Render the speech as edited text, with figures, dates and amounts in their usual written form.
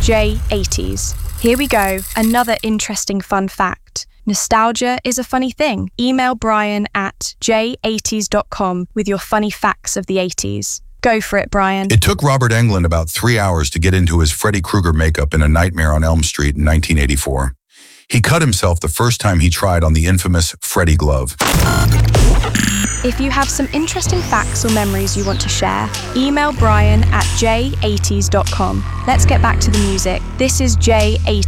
J80s. Here we go, another interesting fun fact. Nostalgia is a funny thing. Email Brian at j80s.com with your funny facts of the 80s. Go for it, Brian. It took Robert Englund about 3 hours to get into his Freddy Krueger makeup in A Nightmare on Elm Street in 1984. He cut himself the first time he tried on the infamous Freddy glove. If you have some interesting facts or memories you want to share, email Brian at j80s.com. Let's get back to the music. This is J80s.